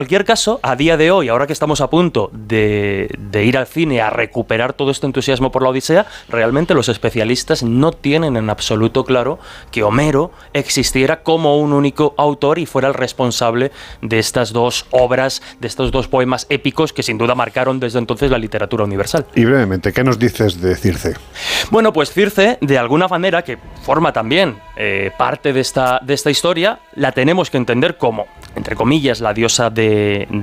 En cualquier caso, a día de hoy, ahora que estamos a punto de ir al cine a recuperar todo este entusiasmo por la Odisea, realmente los especialistas no tienen en absoluto claro que Homero existiera como un único autor y fuera el responsable de estas dos obras, de estos dos poemas épicos que sin duda marcaron desde entonces la literatura universal. Y brevemente, ¿qué nos dices de Circe? Bueno, pues Circe, de alguna manera, que forma también parte de esta historia, la tenemos que entender como, entre comillas, la diosa de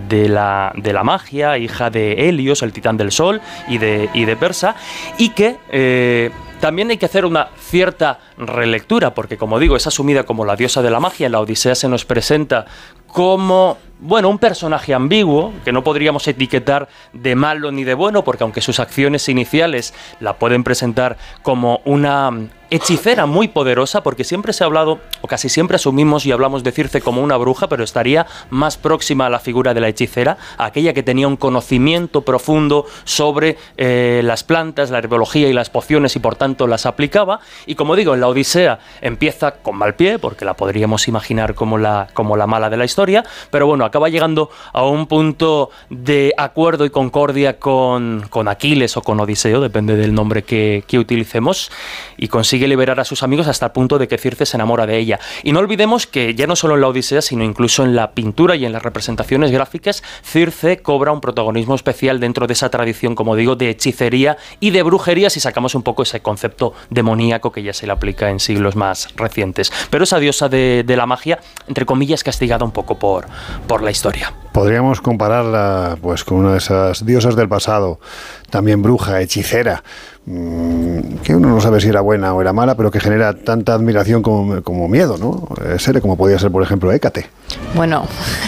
la magia, hija de Helios, el titán del sol, y de Persa, y que también hay que hacer una cierta relectura, porque como digo, es asumida como la diosa de la magia. En la Odisea se nos presenta como, bueno, un personaje ambiguo, que no podríamos etiquetar de malo ni de bueno, porque aunque sus acciones iniciales la pueden presentar como una hechicera muy poderosa, porque siempre se ha hablado, o casi siempre asumimos y hablamos de Circe como una bruja, pero estaría más próxima a la figura de la hechicera, aquella que tenía un conocimiento profundo sobre las plantas, la herbología y las pociones, y por tanto las aplicaba. Y como digo, en la Odisea empieza con mal pie, porque la podríamos imaginar como la mala de la historia, pero bueno, acaba llegando a un punto de acuerdo y concordia con Aquiles o con Odiseo, depende del nombre que utilicemos, y consigue liberar a sus amigos hasta el punto de que Circe se enamora de ella. Y no olvidemos que ya no solo en la Odisea, sino incluso en la pintura y en las representaciones gráficas, Circe cobra un protagonismo especial dentro de esa tradición, como digo, de hechicería y de brujería, si sacamos un poco ese concepto demoníaco que ya se le aplica en siglos más recientes. Pero esa diosa de la magia, entre comillas, castigada un poco por la historia. Podríamos compararla pues con una de esas diosas del pasado, también bruja, hechicera, que uno no sabe si era buena o era mala, pero que genera tanta admiración como miedo, ¿no? Como podía ser, por ejemplo, Hécate. Bueno,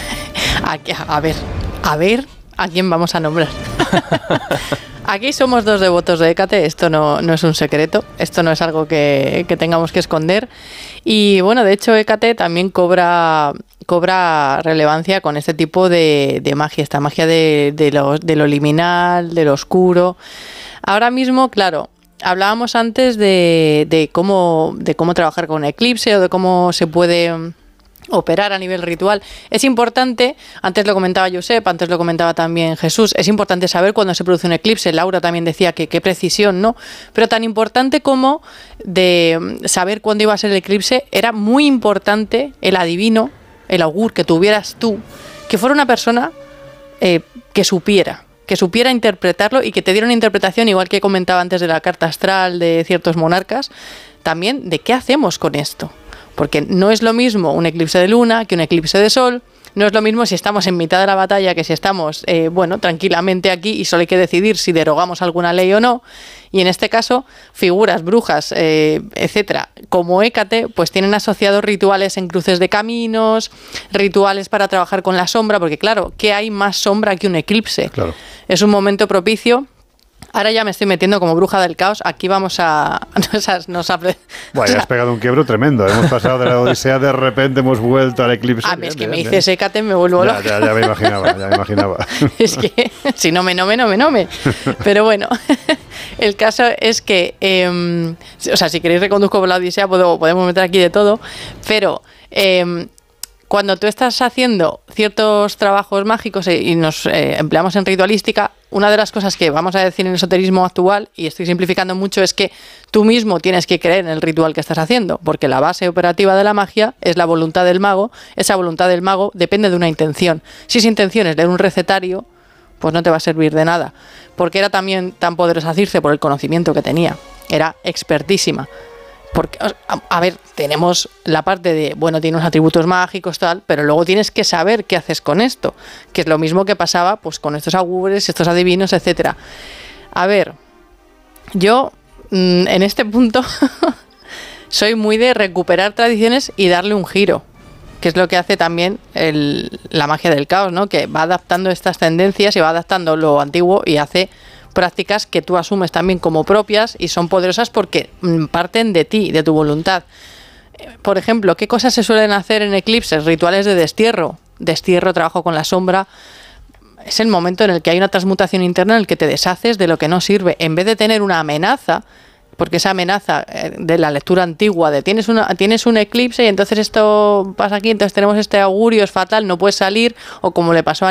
a ver, ¿a quién vamos a nombrar? Aquí somos dos devotos de Hécate, esto no es un secreto, esto no es algo que tengamos que esconder. Y bueno, de hecho Hécate también cobra relevancia con este tipo de magia, esta magia de lo liminal, de lo oscuro. Ahora mismo, claro, hablábamos antes de cómo trabajar con eclipse o de cómo se puede operar a nivel ritual. Es importante, antes lo comentaba Josep, antes lo comentaba también Jesús, es importante saber cuándo se produce un eclipse. Laura también decía que qué precisión, ¿no? Pero tan importante como de saber cuándo iba a ser el eclipse, era muy importante el adivino, el augur que tuvieras tú, que fuera una persona que supiera interpretarlo y que te diera una interpretación, igual que comentaba antes de la carta astral de ciertos monarcas, también de qué hacemos con esto. Porque no es lo mismo un eclipse de luna que un eclipse de sol, no es lo mismo si estamos en mitad de la batalla que si estamos, tranquilamente aquí y solo hay que decidir si derogamos alguna ley o no. Y en este caso, figuras, brujas, etcétera, como Hécate, pues tienen asociados rituales en cruces de caminos, rituales para trabajar con la sombra, porque claro, ¿qué hay más sombra que un eclipse? Claro. Es un momento propicio. Ahora ya me estoy metiendo como bruja del caos. Aquí vamos a... Bueno, has pegado un quiebro tremendo. Hemos pasado de la Odisea, de repente hemos vuelto al eclipse. Es que me dices Hécate, me vuelvo loca. Ya me imaginaba. Es que si no me. Pero bueno, el caso es que... si queréis reconduzco por la Odisea, podemos meter aquí de todo. Pero... cuando tú estás haciendo ciertos trabajos mágicos y nos empleamos en ritualística, una de las cosas que vamos a decir en el esoterismo actual, y estoy simplificando mucho, es que tú mismo tienes que creer en el ritual que estás haciendo, porque la base operativa de la magia es la voluntad del mago. Esa voluntad del mago depende de una intención. Si esa intención es leer un recetario, pues no te va a servir de nada, porque era también tan poderosa Circe por el conocimiento que tenía. Era expertísima. Porque, a ver, tenemos la parte de, tiene unos atributos mágicos, tal, pero luego tienes que saber qué haces con esto, que es lo mismo que pasaba pues con estos augures, estos adivinos, etcétera. A ver, yo en este punto soy muy de recuperar tradiciones y darle un giro, que es lo que hace también la magia del caos, ¿no? Que va adaptando estas tendencias y va adaptando lo antiguo y hace prácticas que tú asumes también como propias y son poderosas porque parten de ti, de tu voluntad. Por ejemplo, ¿qué cosas se suelen hacer en eclipses? Rituales de destierro, trabajo con la sombra. Es el momento en el que hay una transmutación interna en el que te deshaces de lo que no sirve. En vez de tener una amenaza, porque esa amenaza de la lectura antigua de tienes un eclipse y entonces esto pasa aquí, entonces tenemos este augurio, es fatal, no puedes salir, o como le pasó a